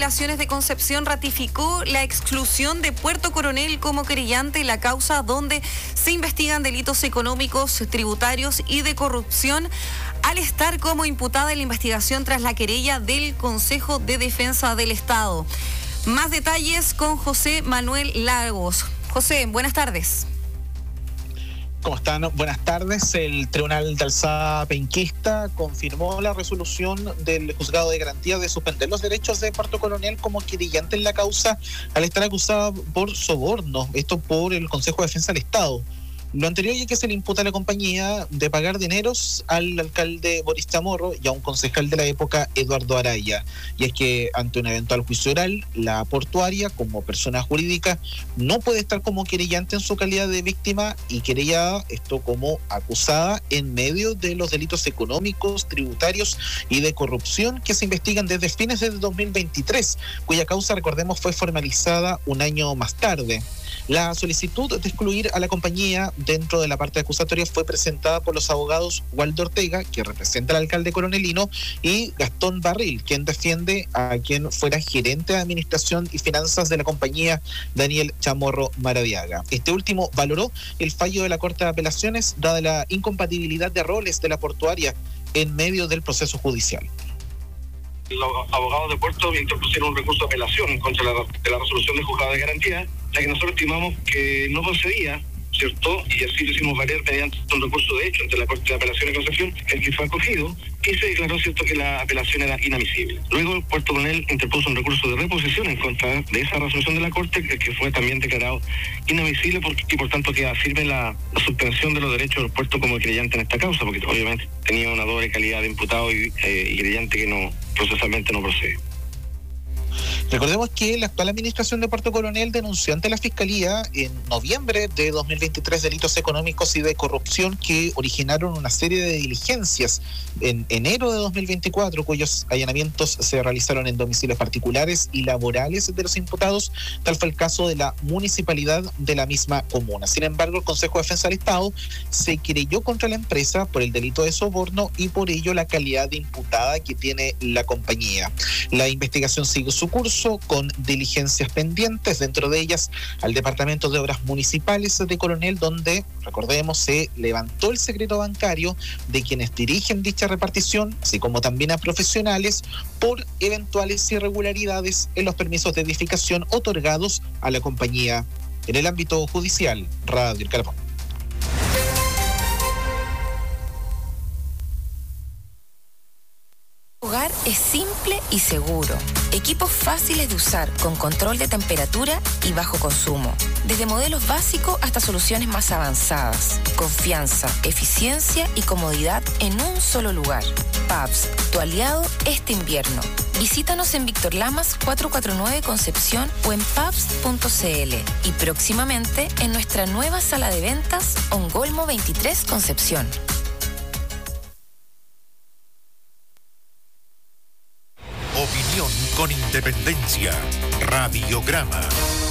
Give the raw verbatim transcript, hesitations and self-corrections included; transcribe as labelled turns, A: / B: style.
A: Apelaciones de Concepción ratificó la exclusión de Puerto Coronel como querellante en la causa donde se investigan delitos económicos, tributarios y de corrupción, al estar como imputada en la investigación tras la querella del Consejo de Defensa del Estado. Más detalles con José Manuel Lagos. José, buenas tardes.
B: ¿Cómo están? Buenas tardes. El Tribunal de Alzada Penquista confirmó la resolución del Juzgado de Garantía de suspender los derechos de Puerto Coronel como querellante en la causa al estar acusada por soborno, esto por el Consejo de Defensa del Estado. Lo anterior ya que se le imputa a la compañía de pagar dineros al alcalde Boris Chamorro y a un concejal de la época, Eduardo Araya. Y es que ante un eventual juicio oral, la portuaria, como persona jurídica, no puede estar como querellante en su calidad de víctima y querellada, esto como acusada, en medio de los delitos económicos, tributarios y de corrupción que se investigan desde fines de dos mil veintitrés, cuya causa, recordemos, fue formalizada un año más tarde. La solicitud de excluir a la compañía dentro de la parte acusatoria fue presentada por los abogados Waldo Ortega, que representa al alcalde coronelino, y Gastón Barril, quien defiende a quien fuera gerente de administración y finanzas de la compañía, Daniel Chamorro Maradiaga. Este último valoró el fallo de la Corte de Apelaciones, dada la incompatibilidad de roles de la portuaria en medio del proceso judicial.
C: Los abogados de Puerto interpusieron un recurso de apelación en contra de la, de la resolución del Juzgado de Garantía, la que nosotros estimamos que no procedía, ¿cierto? Y así lo hicimos valer mediante un recurso de hecho ante la Corte de Apelaciones de Concepción, el que fue acogido, y se declaró, ¿cierto?, que la apelación era inadmisible. Luego, Puerto Coronel interpuso un recurso de reposición en contra de esa resolución de la Corte, el que fue también declarado inadmisible porque, y por tanto queda firme la, la suspensión de los derechos del Puerto como querellante en esta causa, porque obviamente tenía una doble calidad de imputado y, eh, y querellante que no procesalmente no procede.
B: Recordemos que la actual administración de Puerto Coronel denunció ante la Fiscalía en noviembre de dos mil veintitrés delitos económicos y de corrupción que originaron una serie de diligencias en enero de dos mil veinticuatro, cuyos allanamientos se realizaron en domicilios particulares y laborales de los imputados. Tal fue el caso de la municipalidad de la misma comuna. Sin embargo, el Consejo de Defensa del Estado se querelló contra la empresa por el delito de soborno y por ello la calidad de imputada que tiene la compañía. La investigación sigue su curso con diligencias pendientes, dentro de ellas al Departamento de Obras Municipales de Coronel, donde, recordemos, se levantó el secreto bancario de quienes dirigen dicha repartición, así como también a profesionales por eventuales irregularidades en los permisos de edificación otorgados a la compañía. En el ámbito judicial, Radio El Carbón.
D: Hogar es simple y seguro. Equipos fáciles de usar, con control de temperatura y bajo consumo. Desde modelos básicos hasta soluciones más avanzadas. Confianza, eficiencia y comodidad en un solo lugar. P A B S, tu aliado este invierno. Visítanos en Víctor Lamas cuatrocientos cuarenta y nueve Concepción o en pabs punto cl y próximamente en nuestra nueva sala de ventas Ongolmo veintitrés Concepción.
E: Opinión con independencia. Radiograma.